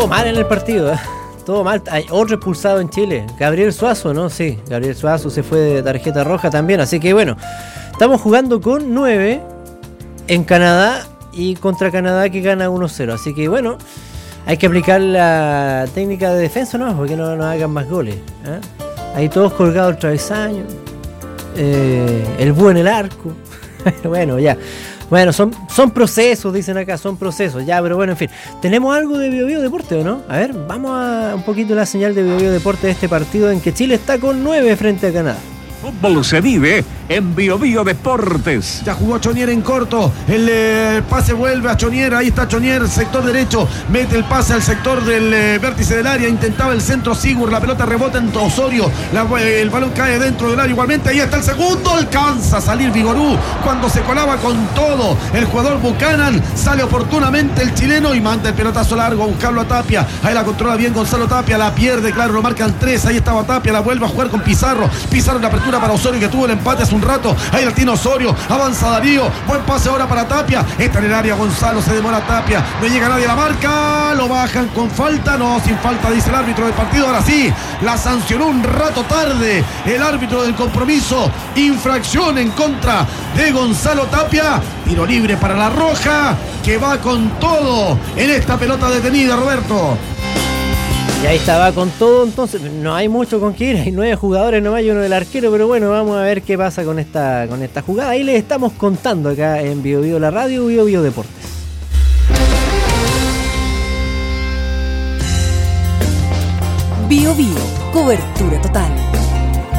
todo mal en el partido, ¿eh? Todo mal. Hay otro expulsado en Chile, Gabriel Suazo, ¿no? Sí, Gabriel Suazo se fue de tarjeta roja también, así que bueno, estamos jugando con 9 en Canadá y contra Canadá que gana 1-0, así que bueno, hay que aplicar la técnica de defensa, ¿no? Porque no hagan más goles, ¿eh? Ahí todos colgados al travesaño, el búho en el arco. Bueno, ya. Bueno, son procesos, dicen acá, son procesos, ya, pero bueno, en fin. ¿Tenemos algo de Bio Bio Deporte o no? A ver, vamos a un poquito la señal de Bio Bio Deporte de este partido en que Chile está con 9 frente a Canadá. Fútbol se vive en Bio Bio Deportes. Ya jugó Chonier en corto. El pase vuelve a Chonier. Ahí está Chonier, sector derecho. Mete el pase al sector del vértice del área. Intentaba el centro Sigur. La pelota rebota en Osorio. El balón cae dentro del área igualmente. Ahí está el segundo. Alcanza a salir Vigorú cuando se colaba con todo. El jugador Buchanan. Sale oportunamente el chileno y manda el pelotazo largo a buscarlo a Tapia. Ahí la controla bien Gonzalo Tapia. La pierde, claro, lo marcan 3. Ahí estaba Tapia. La vuelve a jugar con Pizarro. Pizarro en la apertura para Osorio, que tuvo el empate hace un rato. Ahí la tiene Osorio, avanza Darío, buen pase ahora para Tapia, está en el área Gonzalo, se demora Tapia, no llega nadie a la marca, lo bajan con falta, no, sin falta dice el árbitro del partido. Ahora sí, la sancionó un rato tarde el árbitro del compromiso, infracción en contra de Gonzalo Tapia, tiro libre para la Roja, que va con todo en esta pelota detenida, Roberto. Y ahí estaba con todo, entonces no hay mucho con que ir, hay 9 jugadores nomás y uno del arquero, pero bueno, vamos a ver qué pasa con esta jugada. Ahí les estamos contando acá en Bio Bio la radio, Bio Bio Deportes. Bio Bio, cobertura total.